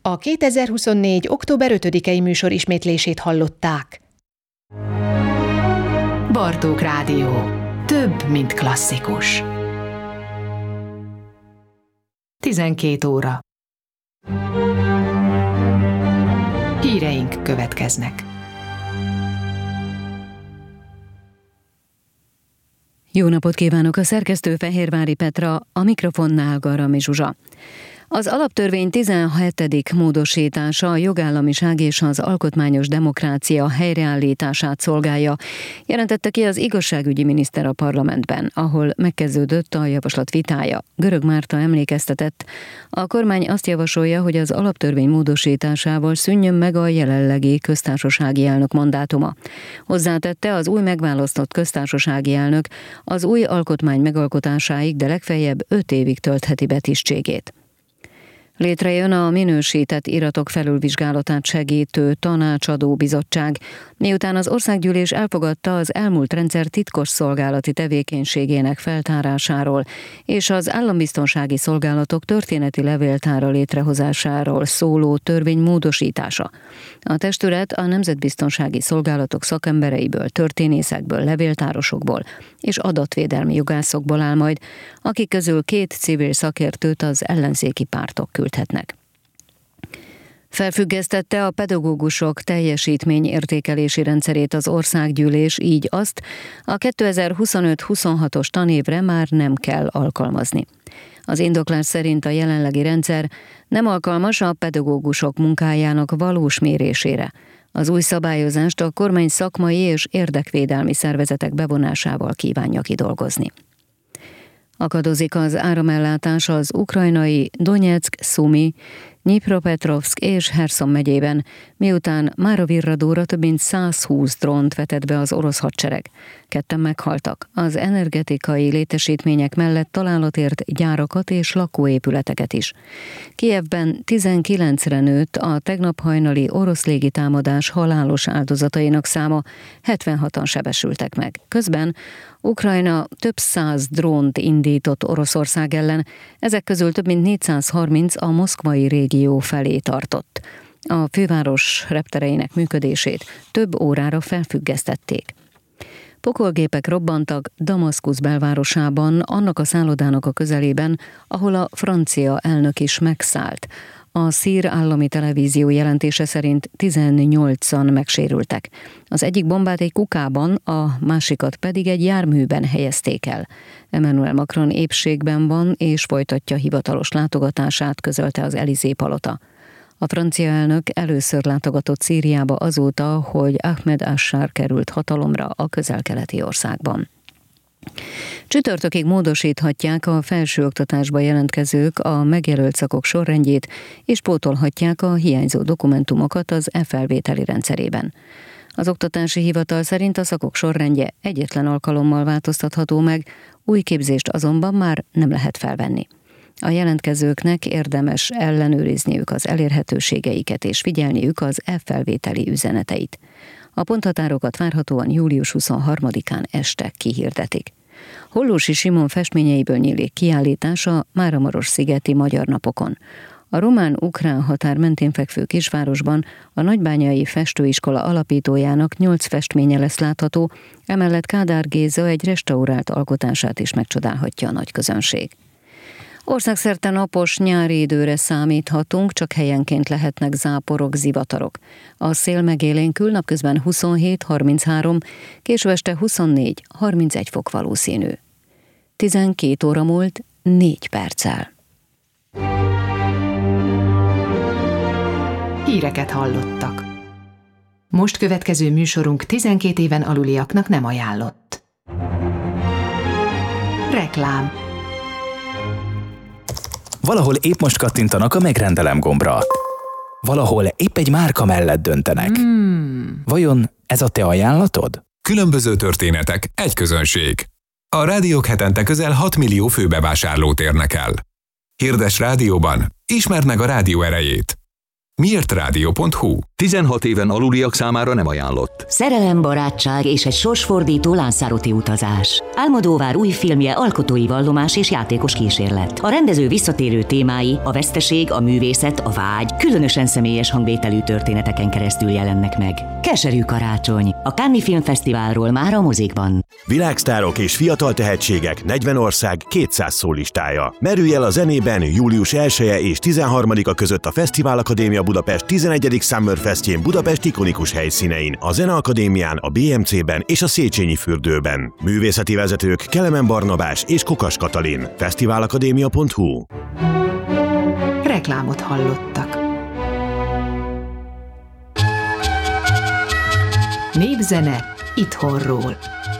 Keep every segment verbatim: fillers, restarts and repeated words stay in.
A kétezer-huszonnégy. október ötödikei műsor ismétlését hallották. Bartók Rádió. Több, mint klasszikus. tizenkét óra. Híreink következnek. Jó napot kívánok, a szerkesztő Fehérvári Petra, a mikrofonnál Garami Zsuzsa. Az alaptörvény tizenhetedik módosítása a jogállamiság és az alkotmányos demokrácia helyreállítását szolgálja, jelentette ki az igazságügyi miniszter a parlamentben, ahol megkezdődött a javaslat vitája. Görög Márta emlékeztetett, a kormány azt javasolja, hogy az alaptörvény módosításával szűnjön meg a jelenlegi köztársasági elnök mandátuma. Hozzátette, az új megválasztott köztársasági elnök az új alkotmány megalkotásáig, de legfeljebb öt évig töltheti be tisztségét. Létrejön a minősített iratok felülvizsgálatát segítő tanácsadó bizottság, miután az országgyűlés elfogadta az elmúlt rendszer titkos szolgálati tevékenységének feltárásáról és az állambiztonsági szolgálatok történeti levéltára létrehozásáról szóló törvény módosítása. A testület a nemzetbiztonsági szolgálatok szakembereiből, történészekből, levéltárosokból és adatvédelmi jogászokból áll majd, akik közül két civil szakértőt az ellenzéki pártok küldhetnek. Felfüggesztette a pedagógusok teljesítményértékelési rendszerét az országgyűlés, így azt a kétezer-huszonöt-huszonhatos tanévre már nem kell alkalmazni. Az indoklás szerint a jelenlegi rendszer nem alkalmas a pedagógusok munkájának valós mérésére. Az új szabályozást a kormány szakmai és érdekvédelmi szervezetek bevonásával kívánja kidolgozni. Akadozik az áramellátás az ukrajnai Donyeck, Szumi, Dnyipropetrovszk és Herszon megyében, miután mára virradóra több mint százhúsz drónt vetett be az orosz hadsereg. Ketten meghaltak. Az energetikai létesítmények mellett találat ért gyárakat és lakóépületeket is. Kijevben tizenkilencre nőtt a tegnap hajnali orosz légitámadás halálos áldozatainak száma, hetvenhatan sebesültek meg. Közben Ukrajna több száz drónt indított Oroszország ellen, ezek közül több mint négyszázharminc a moszkvai régió felé tartott. A főváros reptereinek működését több órára felfüggesztették. Pokolgépek robbantak Damaszkusz belvárosában, annak a szállodának a közelében, ahol a francia elnök is megszállt. A szír állami televízió jelentése szerint tizennyolcan megsérültek. Az egyik bombát egy kukában, a másikat pedig egy járműben helyezték el. Emmanuel Macron épségben van és folytatja hivatalos látogatását, közölte az Élysée palota. A francia elnök először látogatott Szíriába azóta, hogy Ahmed Assar került hatalomra a közel-keleti országban. Csütörtökig módosíthatják a felsőoktatásba jelentkezők a megjelölt szakok sorrendjét, és pótolhatják a hiányzó dokumentumokat az e-felvételi rendszerében. Az oktatási hivatal szerint a szakok sorrendje egyetlen alkalommal változtatható meg, új képzést azonban már nem lehet felvenni. A jelentkezőknek érdemes ellenőrizniük az elérhetőségeiket és figyelniük az e-felvételi üzeneteit. A ponthatárokat várhatóan július huszonharmadikán este kihirdetik. Hollósi Simon festményeiből nyílik kiállítás a Máramarosszigeti Magyar Napokon. A román-ukrán határ mentén fekvő kisvárosban a nagybányai festőiskola alapítójának nyolc festménye lesz látható, emellett Kádár Géza egy restaurált alkotását is megcsodálhatja a nagy közönség. Országszerte napos nyári időre számíthatunk, csak helyenként lehetnek záporok, zivatarok. A szél megélénkül, napközben huszonhét harminchárom, késő este huszonnégy harmincegy fok valószínű. tizenkét óra múlt négy perccel. Híreket hallottak. Most következő műsorunk tizenkét éven aluliaknak nem ajánlott. Reklám. Valahol épp most kattintanak a megrendelem gombra. Valahol épp egy márka mellett döntenek. Hmm. Vajon ez a te ajánlatod? Különböző történetek, egy közönség. A rádiók hetente közel hat millió főbevásárlót érnek el. Hirdess rádióban, ismerd meg a rádió erejét. miért rádió pont hu. tizenhat éven aluliak számára nem ajánlott. Szerelem, barátság és egy sorsfordító Lanzarote utazás. Almodóvár új filmje alkotói vallomás és játékos kísérlet. A rendező visszatérő témái, a veszteség, a művészet, a vágy, különösen személyes hangvételű történeteken keresztül jelennek meg. Keserű karácsony. A Cannes Filmfesztiválról már a mozikban. Világsztárok és fiatal tehetségek, negyven ország, kétszáz szólistája. Merülj el a zenében július elseje és tizenharmadika között a Fesztivál Akadémia Budapest tizenegyedik Summer Festjén Budapest ikonikus helyszínein, a Zeneakadémián, a bé em cében és a Széchenyi fürdőben. Művészeti vezetők Kelemen Barnabás és Kokas Katalin. fesztiválakadémia pont hu. Reklámot hallottak. Népzene itthonról.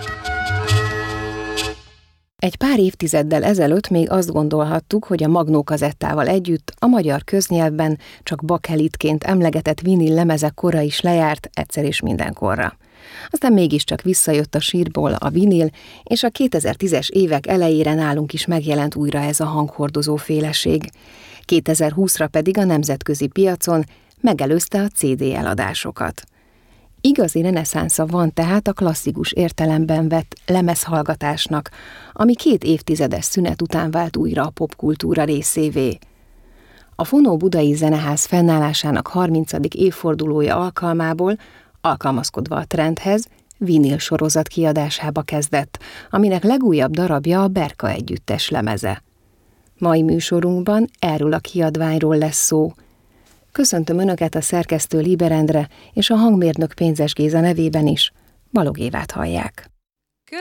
Egy pár évtizeddel ezelőtt még azt gondolhattuk, hogy a Magnó kazettával együtt a magyar köznyelvben csak bakelitként emlegetett vinil lemezek kora is lejárt egyszer és mindenkorra. Aztán mégiscsak visszajött a sírból a vinil, és a kétezer-tízes évek elejére nálunk is megjelent újra ez a hanghordozó féleség. kétezer-húszra pedig a nemzetközi piacon megelőzte a cé dé eladásokat. Igazi reneszánsza van tehát a klasszikus értelemben vett lemezhallgatásnak, ami két évtizedes szünet után vált újra a popkultúra részévé. A Fonó Budai Zeneház fennállásának harmincadik évfordulója alkalmából, alkalmazkodva a trendhez, vinil sorozat kiadásába kezdett, aminek legújabb darabja a Berka együttes lemeze. Mai műsorunkban erről a kiadványról lesz szó. Köszöntöm Önöket a szerkesztő Líber Endre és a hangmérnök Pénzes Géza nevében is. Balogh Évát hallják.